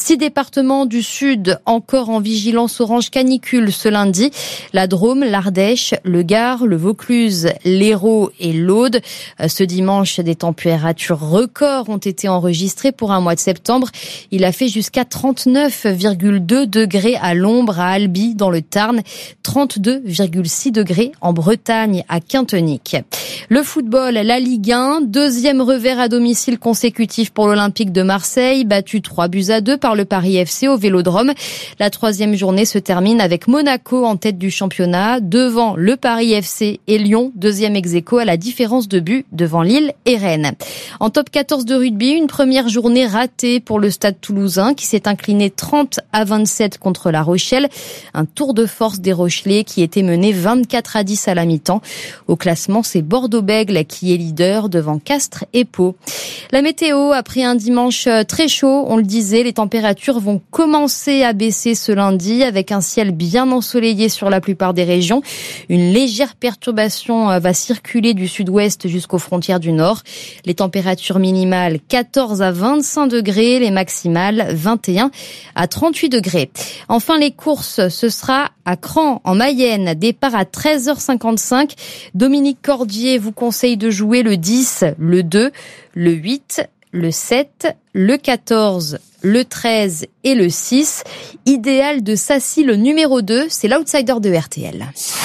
6 départements du sud encore en vigilance orange canicule ce lundi. La Drôme, l'Ardèche, le Gard, le Vaucluse, l'Hérault et l'Aude. Ce dimanche, des températures records ont été enregistrées pour un mois de septembre. Il a fait jusqu'à 39,2 degrés à l'ombre à Albi dans le Tarn, 32,6 degrés en Bretagne à Quintenic. Le football, la Ligue 1, deuxième revers à domicile consécutif pour l'Olympique de Marseille, battu 3-2 par le Paris FC au Vélodrome. La troisième journée se termine avec Monaco en tête du championnat, devant le Paris FC et Lyon, deuxième ex-aequo à la différence de but devant Lille et Rennes. En top 14 de rugby, une première journée ratée pour le Stade Toulousain qui s'est incliné 30-27 contre La Rochelle. Un tour de force des Rochelais qui était mené 24-10 à la mi-temps. Au classement, c'est Bordeaux-Bègles qui est leader devant Castres et Pau. La météo, après un dimanche très chaud, on le disait, les températures vont commencer à baisser ce lundi avec un ciel bien ensoleillé sur la plupart des régions. Une légère perturbation va circuler du sud-ouest jusqu'aux frontières du nord. Les températures minimales 14 à 25 degrés, les maximales 21 à 38 degrés. Enfin, les courses, ce sera à Cran, en Mayenne, départ à 13h55. Dominique Cordier vous conseille de jouer le 10, le 2, le 8, le 7, le 14, le 13 et le 6. Idéal de Sassy, le numéro 2, c'est l'outsider de RTL.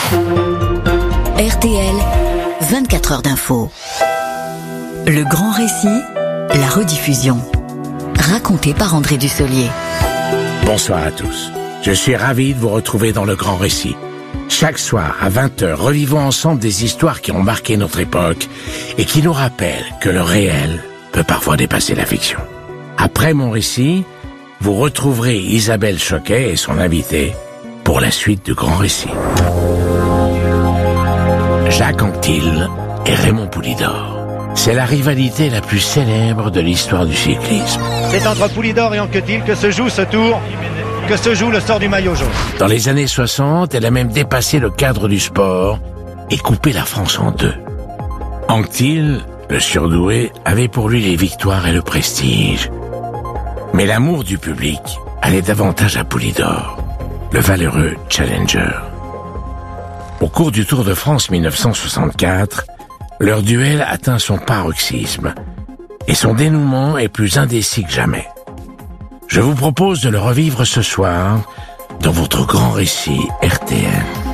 RTL, 24 heures d'info. Le grand récit, la rediffusion. Raconté par André Dussolier. Bonsoir à tous. Je suis ravi de vous retrouver dans le grand récit. Chaque soir, à 20h, revivons ensemble des histoires qui ont marqué notre époque et qui nous rappellent que le réel peut parfois dépasser la fiction. Après mon récit, vous retrouverez Isabelle Choquet et son invité pour la suite du grand récit. Jacques Anquetil et Raymond Poulidor. C'est la rivalité la plus célèbre de l'histoire du cyclisme. C'est entre Poulidor et Anquetil que se joue ce tour, que se joue le sort du maillot jaune. Dans les années 60, elle a même dépassé le cadre du sport et coupé la France en deux. Anquetil, le surdoué, avait pour lui les victoires et le prestige. Mais l'amour du public allait davantage à Poulidor, le valeureux challenger. Au cours du Tour de France 1964, leur duel atteint son paroxysme et son dénouement est plus indécis que jamais. Je vous propose de le revivre ce soir dans votre grand récit RTL.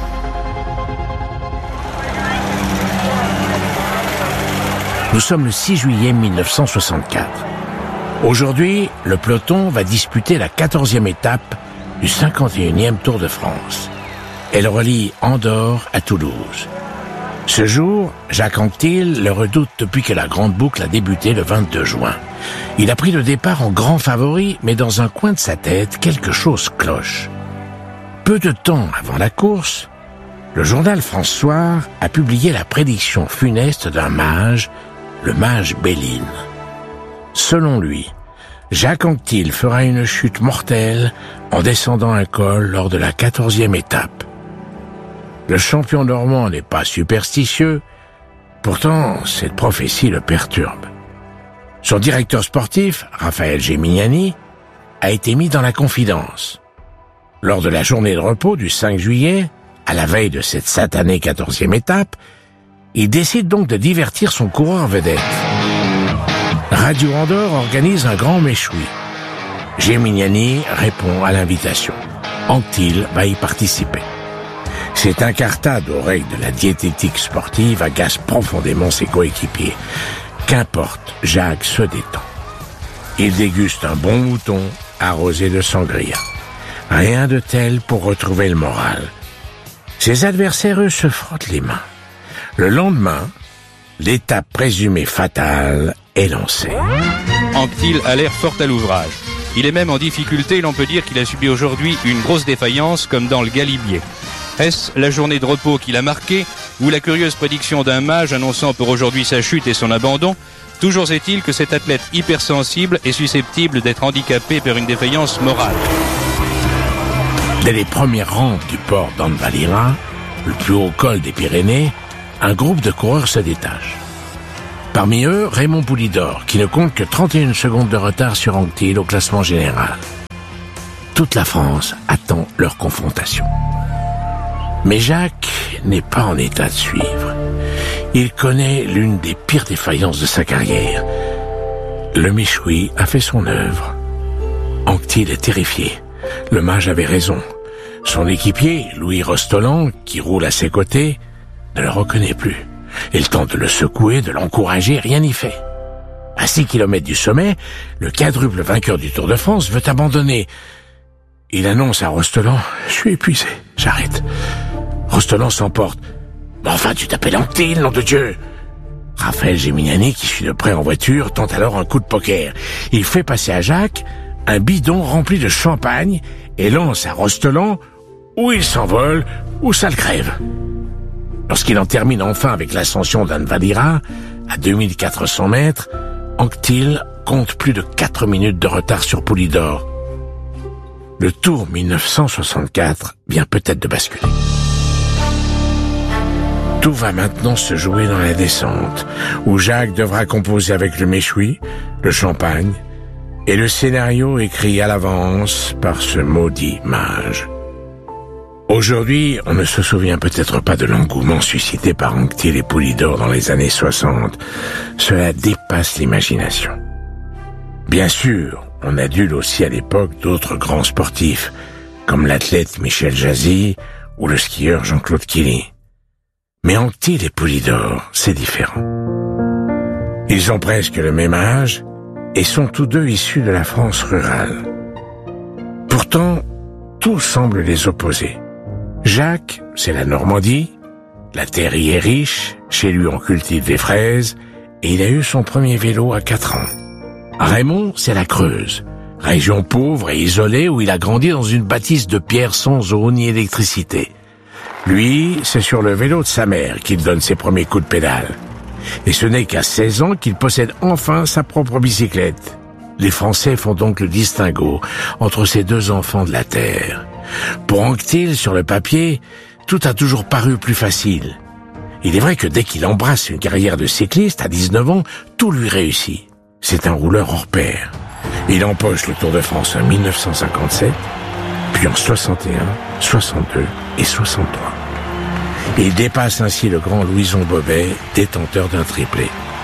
Nous sommes le 6 juillet 1964. Aujourd'hui, le peloton va disputer la 14e étape du 51e Tour de France. Elle relie Andorre à Toulouse. Ce jour, Jacques Anquetil le redoute depuis que la grande boucle a débuté le 22 juin. Il a pris le départ en grand favori, mais dans un coin de sa tête, quelque chose cloche. Peu de temps avant la course, le journal François a publié la prédiction funeste d'un mage, le mage Béline. Selon lui, Jacques Anquetil fera une chute mortelle en descendant un col lors de la 14e étape. Le champion normand n'est pas superstitieux, pourtant cette prophétie le perturbe. Son directeur sportif, Raphaël Géminiani, a été mis dans la confidence. Lors de la journée de repos du 5 juillet, à la veille de cette satanée 14e étape, il décide donc de divertir son coureur vedette. Radio Andorre organise un grand méchoui. Géminiani répond à l'invitation. Anquetil va y participer. Cette incartade aux règles de la diététique sportive agace profondément ses coéquipiers. Qu'importe, Jacques se détend. Il déguste un bon mouton arrosé de sangria. Rien de tel pour retrouver le moral. Ses adversaires, eux, se frottent les mains. Le lendemain, l'étape présumée fatale est lancée. Anquetil a l'air fort à l'ouvrage. Il est même en difficulté et l'on peut dire qu'il a subi aujourd'hui une grosse défaillance comme dans le Galibier. Est-ce la journée de repos qu'il a marquée ou la curieuse prédiction d'un mage annonçant pour aujourd'hui sa chute et son abandon? Toujours est-il que cet athlète hypersensible est susceptible d'être handicapé par une défaillance morale. Dès les premières rampes du port d'Anvalira, le plus haut col des Pyrénées, un groupe de coureurs se détache. Parmi eux, Raymond Poulidor, qui ne compte que 31 secondes de retard sur Anquetil au classement général. toute la France attend leur confrontation. Mais Jacques n'est pas en état de suivre. Il connaît l'une des pires défaillances de sa carrière. Le méchoui a fait son œuvre. Anquetil est terrifié. Le mage avait raison. Son équipier, Louis Rostolan, qui roule à ses côtés, ne le reconnaît plus. Il tente de le secouer, de l'encourager, rien n'y fait. À 6 kilomètres du sommet, le quadruple vainqueur du Tour de France veut abandonner. Il annonce à Rostolan « Je suis épuisé, j'arrête ». Rostolan s'emporte. « Mais enfin, tu t'appelles Anquetil, nom de Dieu !» Raphaël Geminiani, qui suit de près en voiture, tente alors un coup de poker. Il fait passer à Jacques un bidon rempli de champagne et lance à Rostolan ou il s'envole ou ça le crève. Lorsqu'il en termine enfin avec l'ascension d'Anvalira, à 2400 mètres, Anquetil compte plus de 4 minutes de retard sur Poulidor. Le Tour 1964 vient peut-être de basculer. Tout va maintenant se jouer dans la descente, où Jacques devra composer avec le méchoui, le champagne, et le scénario écrit à l'avance par ce maudit mage. Aujourd'hui, on ne se souvient peut-être pas de l'engouement suscité par Anquetil et Poulidor dans les années 60. Cela dépasse l'imagination. Bien sûr, on adule aussi à l'époque d'autres grands sportifs, comme l'athlète Michel Jazzy ou le skieur Jean-Claude Killy. Mais Anquetil et Poulidor, c'est différent. Ils ont presque le même âge et sont tous deux issus de la France rurale. Pourtant, tout semble les opposer. Jacques, c'est la Normandie, la terre y est riche, chez lui on cultive des fraises, et il a eu son premier vélo à 4 ans. Raymond, c'est la Creuse, région pauvre et isolée où il a grandi dans une bâtisse de pierre sans eau ni électricité. Lui, c'est sur le vélo de sa mère qu'il donne ses premiers coups de pédale. Et ce n'est qu'à 16 ans qu'il possède enfin sa propre bicyclette. Les Français font donc le distinguo entre ces deux enfants de la terre. Pour Anquetil, sur le papier, tout a toujours paru plus facile. Il est vrai que dès qu'il embrasse une carrière de cycliste, à 19 ans, tout lui réussit. C'est un rouleur hors pair. Il empoche le Tour de France en 1957, puis en 61, 62 et 63. Il dépasse ainsi le grand Louison Bobet, détenteur d'un triplé.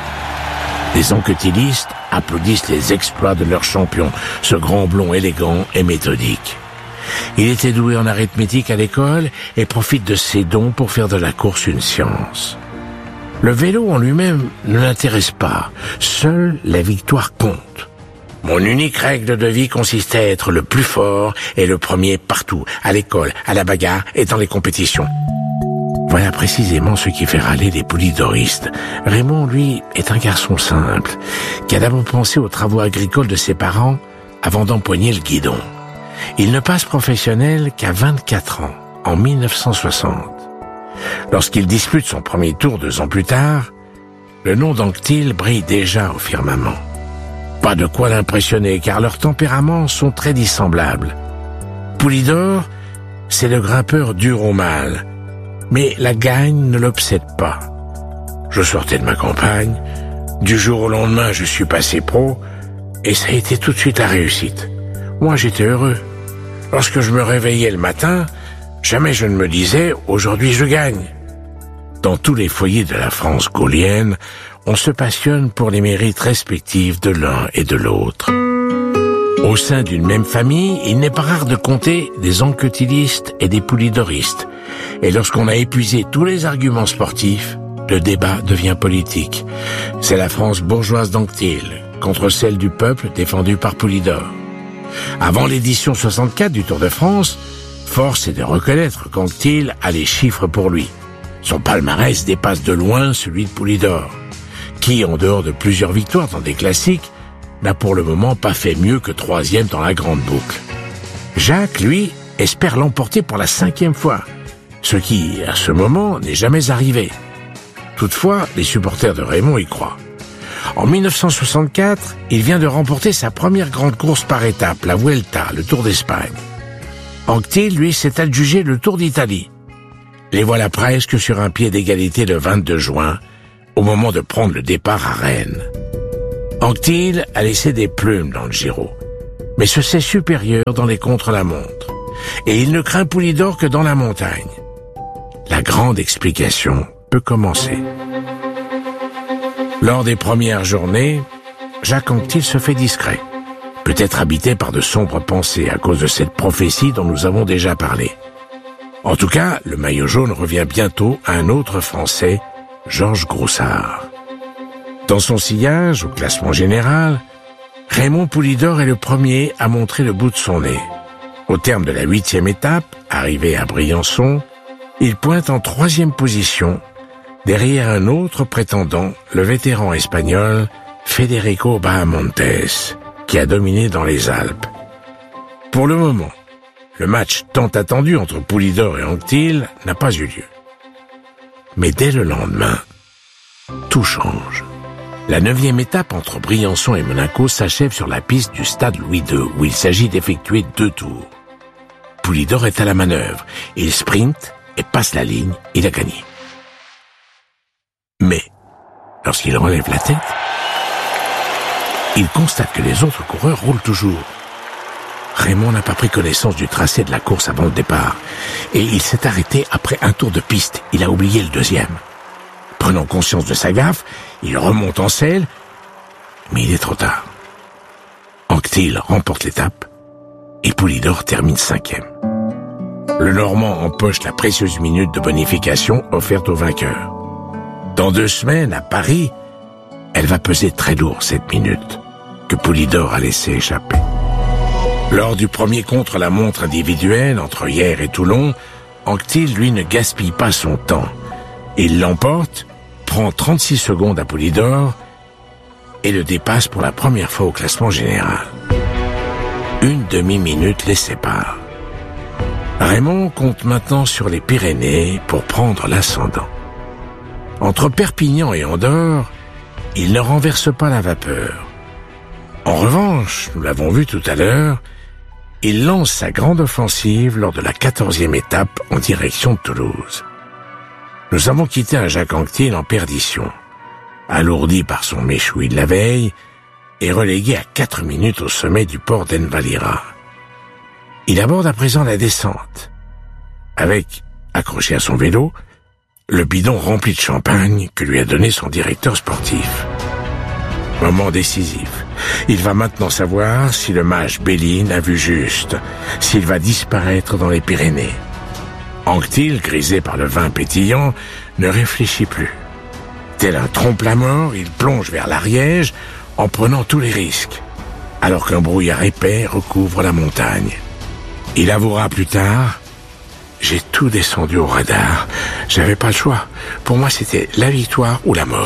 Les anquetilistes applaudissent les exploits de leur champion, ce grand blond élégant et méthodique. Il était doué en arithmétique à l'école et profite de ses dons pour faire de la course une science. Le vélo en lui-même ne l'intéresse pas, seule la victoire compte. Mon unique règle de vie consistait à être le plus fort et le premier partout, à l'école, à la bagarre et dans les compétitions. Voilà précisément ce qui fait râler les poulidoristes. Raymond, lui, est un garçon simple, qui a d'abord pensé aux travaux agricoles de ses parents avant d'empoigner le guidon. Il ne passe professionnel qu'à 24 ans, en 1960. Lorsqu'il dispute son premier tour 2 ans plus tard, le nom d'Anquetil brille déjà au firmament. Pas de quoi l'impressionner, car leurs tempéraments sont très dissemblables. Poulidor, c'est le grimpeur dur au mal, mais la gagne ne l'obsède pas. Je sortais de ma campagne, du jour au lendemain je suis passé pro, et ça a été tout de suite la réussite. Moi j'étais heureux. Lorsque je me réveillais le matin, jamais je ne me disais « aujourd'hui je gagne ». Dans tous les foyers de la France gaulienne, on se passionne pour les mérites respectifs de l'un et de l'autre. Au sein d'une même famille, il n'est pas rare de compter des anquetilistes et des poulidoristes. Et lorsqu'on a épuisé tous les arguments sportifs, le débat devient politique. C'est la France bourgeoise d'Anquetil contre celle du peuple défendue par Poulidor. Avant l'édition 64 du Tour de France, force est de reconnaître qu'Anquetil a les chiffres pour lui. Son palmarès dépasse de loin celui de Poulidor, qui, en dehors de plusieurs victoires dans des classiques, n'a pour le moment pas fait mieux que 3e dans la grande boucle. Jacques, lui, espère l'emporter pour la 5e fois, ce qui, à ce moment, n'est jamais arrivé. Toutefois, les supporters de Raymond y croient. En 1964, il vient de remporter sa première grande course par étape, la Vuelta, le Tour d'Espagne. Anquetil, lui, s'est adjugé le Tour d'Italie. Les voilà presque sur un pied d'égalité le 22 juin, au moment de prendre le départ à Rennes. Anquetil a laissé des plumes dans le Giro. mais se sait supérieur dans les contre-la-montre. Et il ne craint Poulidor que dans la montagne. La grande explication peut commencer. Lors des premières journées, Jacques Anquetil se fait discret, peut-être habité par de sombres pensées à cause de cette prophétie dont nous avons déjà parlé. En tout cas, le maillot jaune revient bientôt à un autre Français, Georges Groussard. Dans son sillage, au classement général, Raymond Poulidor est le premier à montrer le bout de son nez. Au terme de la 8e étape, arrivé à Briançon, il pointe en 3e position, derrière un autre prétendant, le vétéran espagnol Federico Bahamontes, qui a dominé dans les Alpes. Pour le moment, le match tant attendu entre Poulidor et Anquetil n'a pas eu lieu. Mais dès le lendemain, tout change. La 9e étape entre Briançon et Monaco s'achève sur la piste du stade Louis II, où il s'agit d'effectuer 2 tours. Poulidor est à la manœuvre. Il sprinte et passe la ligne. Il a gagné. Mais, lorsqu'il relève la tête, il constate que les autres coureurs roulent toujours. Raymond n'a pas pris connaissance du tracé de la course avant le départ. Et il s'est arrêté après un tour de piste. Il a oublié le 2e. Prenant conscience de sa gaffe, il remonte en selle, mais il est trop tard. Anquetil remporte l'étape et Poulidor termine 5e. Le Normand empoche la précieuse minute de bonification offerte au vainqueur. Dans 2 semaines, à Paris, elle va peser très lourd, cette minute, que Poulidor a laissé échapper. Lors du premier contre-la-montre individuel entre Hyères et Toulon, Anquetil, lui, ne gaspille pas son temps. Il l'emporte, prend 36 secondes à Poulidor et le dépasse pour la première fois au classement général. Une demi-minute les sépare. Raymond compte maintenant sur les Pyrénées pour prendre l'ascendant. Entre Perpignan et Andorre, il ne renverse pas la vapeur. En revanche, nous l'avons vu tout à l'heure, il lance sa grande offensive lors de la 14e étape en direction de Toulouse. Nous avons quitté un Jacques Anquetil en perdition, alourdi par son méchoui de la veille et relégué à 4 minutes au sommet du port d'Envalira. Il aborde à présent la descente, avec, accroché à son vélo, le bidon rempli de champagne que lui a donné son directeur sportif. Moment décisif. Il va maintenant savoir si le mage Béline a vu juste, s'il va disparaître dans les Pyrénées. Anquetil, grisé par le vin pétillant, ne réfléchit plus. Tel un trompe-la-mort, il plonge vers l'Ariège en prenant tous les risques, alors qu'un brouillard épais recouvre la montagne. Il avouera plus tard « J'ai tout descendu au radar. J'avais pas le choix. Pour moi, c'était la victoire ou la mort. »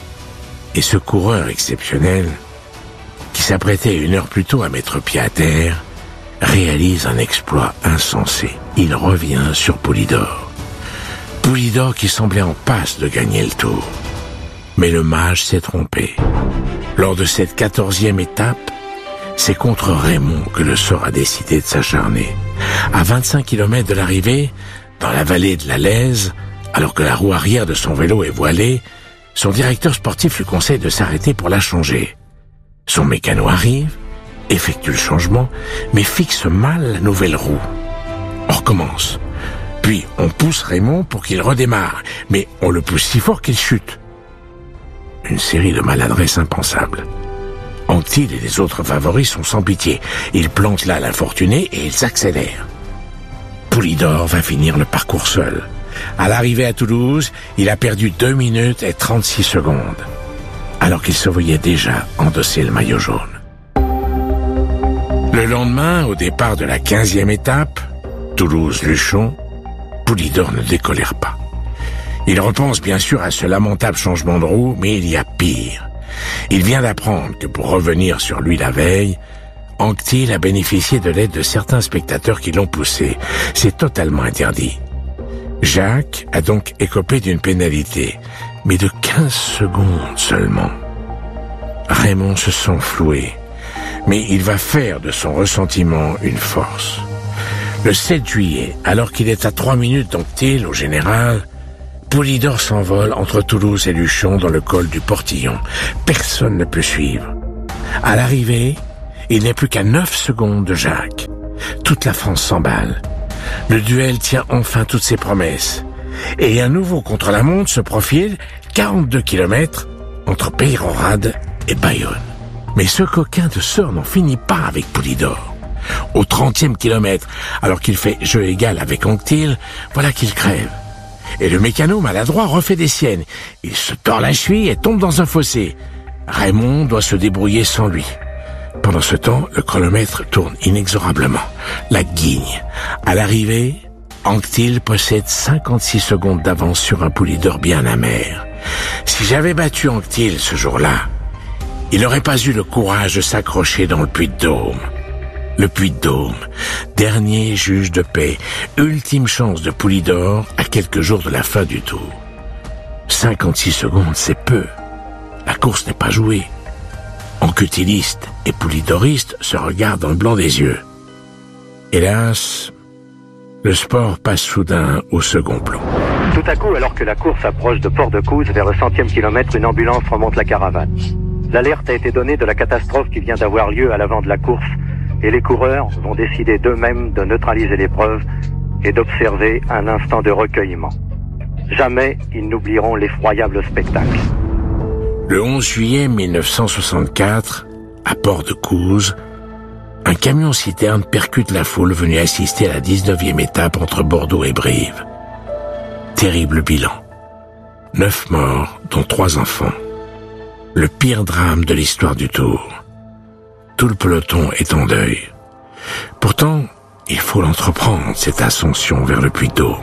Et ce coureur exceptionnel, qui s'apprêtait 1 heure plus tôt à mettre pied à terre, réalise un exploit insensé. Il revient sur Poulidor. Poulidor qui semblait en passe de gagner le tour. Mais le mage s'est trompé. Lors de cette 14e étape, c'est contre Raymond que le sort a décidé de s'acharner. À 25 km de l'arrivée, dans la vallée de la Lèze, alors que la roue arrière de son vélo est voilée, son directeur sportif lui conseille de s'arrêter pour la changer. Son mécano arrive, effectue le changement, mais fixe mal la nouvelle roue. On recommence. Puis on pousse Raymond pour qu'il redémarre, mais on le pousse si fort qu'il chute. Une série de maladresses impensables. Anquetil et les autres favoris sont sans pitié. Ils plantent là l'infortuné et ils accélèrent. Poulidor va finir le parcours seul. À l'arrivée à Toulouse, il a perdu 2 minutes et 36 secondes, alors qu'il se voyait déjà endosser le maillot jaune. Le lendemain, au départ de la 15e étape, Toulouse-Luchon, Poulidor ne décolère pas. Il repense bien sûr à ce lamentable changement de roue, mais il y a pire. Il vient d'apprendre que pour revenir sur lui la veille, Anquetil a bénéficié de l'aide de certains spectateurs qui l'ont poussé. C'est totalement interdit. Jacques a donc écopé d'une pénalité, mais de 15 secondes seulement. Raymond se sent floué, mais il va faire de son ressentiment une force. Le 7 juillet, alors qu'il est à 3 minutes d'Anquetil au général, Poulidor s'envole entre Toulouse et Luchon dans le col du Portillon. Personne ne peut suivre. À l'arrivée, Il n'est plus qu'à 9 secondes de Jacques. Toute la France s'emballe. Le duel tient enfin toutes ses promesses. Et un nouveau contre-la-montre se profile, 42 km entre Peyrehorade et Bayonne. Mais ce coquin de sort n'en finit pas avec Poulidor. Au 30e kilomètre, alors qu'il fait jeu égal avec Anquetil, voilà qu'il crève. Et le mécano maladroit refait des siennes. Il se tord la cheville et tombe dans un fossé. Raymond doit se débrouiller sans lui. Pendant ce temps, le chronomètre tourne inexorablement. La guigne. À l'arrivée, Anquetil possède 56 secondes d'avance sur un Poulidor bien amer. Si j'avais battu Anquetil ce jour-là, il n'aurait pas eu le courage de s'accrocher dans le Puy-de-Dôme. Le Puy-de-Dôme, dernier juge de paix, ultime chance de Poulidor à quelques jours de la fin du tour. 56 secondes, c'est peu. La course n'est pas jouée. Anquetiliste et Poulidoriste se regardent dans le blanc des yeux. Hélas, le sport passe soudain au second plan. Tout à coup, alors que la course approche de Port-de-Couze, vers le 100e kilomètre, une ambulance remonte la caravane. L'alerte a été donnée de la catastrophe qui vient d'avoir lieu à l'avant de la course, et les coureurs vont décider d'eux-mêmes de neutraliser l'épreuve et d'observer un instant de recueillement. Jamais ils n'oublieront l'effroyable spectacle. Le 11 juillet 1964, à Port-de-Couze, un camion-citerne percute la foule venue assister à la 19e étape entre Bordeaux et Brive. Terrible bilan. 9 morts, dont 3 enfants. Le pire drame de l'histoire du Tour. Tout le peloton est en deuil. Pourtant, il faut l'entreprendre, cette ascension vers le Puy-de-Dôme.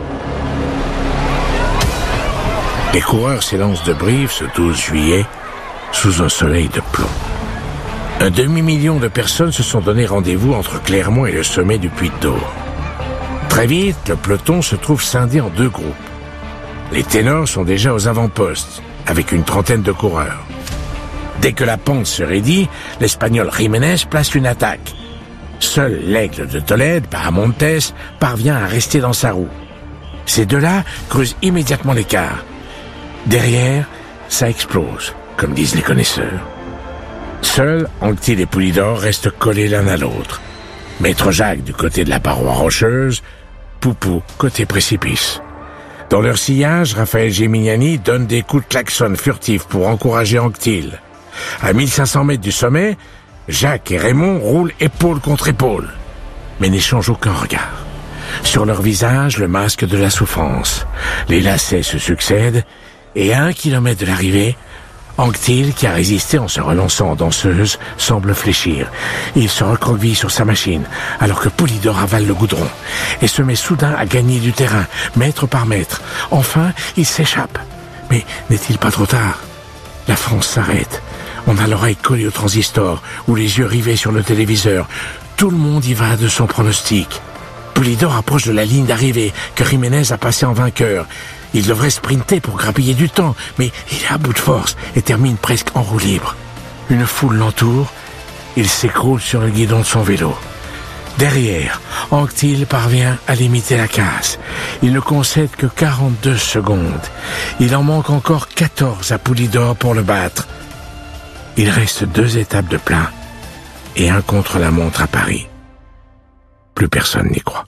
Les coureurs s'élancent de Brive ce 12 juillet, sous un soleil de plomb. 1,5 million de personnes se sont donné rendez-vous entre Clermont et le sommet du Puy-de-Dôme. Très vite, le peloton se trouve scindé en 2 groupes. Les ténors sont déjà aux avant-postes, avec une trentaine de coureurs. Dès que la pente se raidit, l'Espagnol Jiménez place une attaque. Seul l'Aigle de Tolède, Paramontes, parvient à rester dans sa roue. Ces deux-là creusent immédiatement l'écart. Derrière, ça explose, comme disent les connaisseurs. Seuls Anquetil et Poulidor restent collés l'un à l'autre. Maître Jacques du côté de la paroi rocheuse, Poupou côté précipice. Dans leur sillage, Raphaël Gimignani donne des coups de klaxon furtifs pour encourager Anquetil. À 1500 mètres du sommet, Jacques et Raymond roulent épaule contre épaule, mais n'échangent aucun regard. Sur leur visage, le masque de la souffrance. Les lacets se succèdent, et à 1 kilomètre de l'arrivée, Anquetil, qui a résisté en se relançant en danseuse, semble fléchir. Il se recroqueville sur sa machine, alors que Poulidor avale le goudron, et se met soudain à gagner du terrain, mètre par mètre. Enfin, il s'échappe. Mais n'est-il pas trop tard? La France s'arrête. On a l'oreille collée au transistor, ou les yeux rivés sur le téléviseur. Tout le monde y va de son pronostic. Poulidor approche de la ligne d'arrivée, que Jiménez a passée en vainqueur. Il devrait sprinter pour grappiller du temps, mais il est à bout de force et termine presque en roue libre. Une foule l'entoure, il s'écroule sur le guidon de son vélo. Derrière, Anquetil parvient à limiter la casse. Il ne concède que 42 secondes. Il en manque encore 14 à Poulidor pour le battre. Il reste 2 étapes de plein et un contre-la-montre à Paris. Plus personne n'y croit.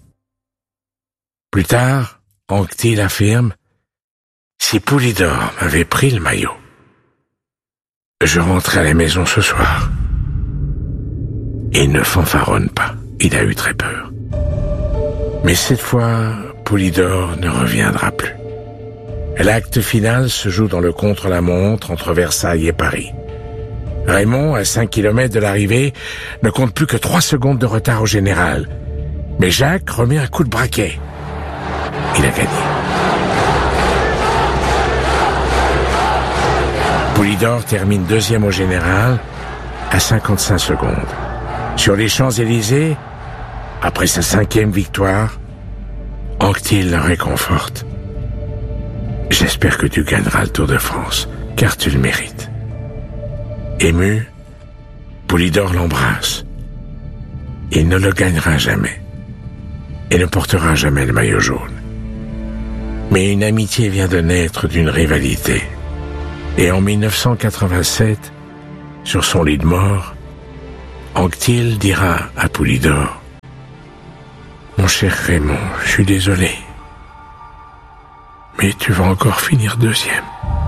Plus tard, Anquetil affirme: si Poulidor m'avait pris le maillot, je rentrais à la maison ce soir. Il ne fanfaronne pas, il a eu très peur. Mais cette fois, Poulidor ne reviendra plus. L'acte final se joue dans le contre-la-montre entre Versailles et Paris. Raymond, à 5 km de l'arrivée, ne compte plus que 3 secondes de retard au général. Mais Jacques remet un coup de braquet. Il a gagné. Poulidor termine 2e au général à 55 secondes. Sur les Champs-Élysées, après sa 5e victoire, Anquetil le réconforte. J'espère que tu gagneras le Tour de France, car tu le mérites. Ému, Poulidor l'embrasse. Il ne le gagnera jamais et ne portera jamais le maillot jaune. Mais une amitié vient de naître d'une rivalité. Et en 1987, sur son lit de mort, Anquetil dira à Poulidor: mon cher Raymond, je suis désolé, mais tu vas encore finir deuxième.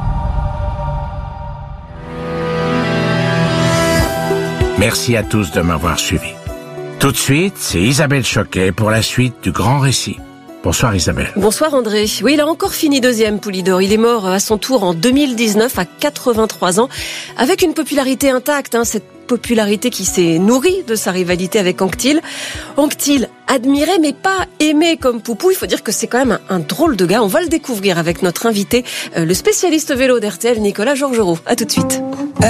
Merci à tous de m'avoir suivi. Tout de suite, c'est Isabelle Choquet pour la suite du Grand Récit. Bonsoir Isabelle. Bonsoir André. Oui, il a encore fini deuxième, Poulidor. Il est mort à son tour en 2019 à 83 ans, avec une popularité intacte, cette popularité qui s'est nourrie de sa rivalité avec Anquetil. Anquetil admiré mais pas aimé comme Poupou. Il faut dire que c'est quand même un drôle de gars. On va le découvrir avec notre invité, le spécialiste vélo d'RTL, Nicolas Georgerot. À tout de suite.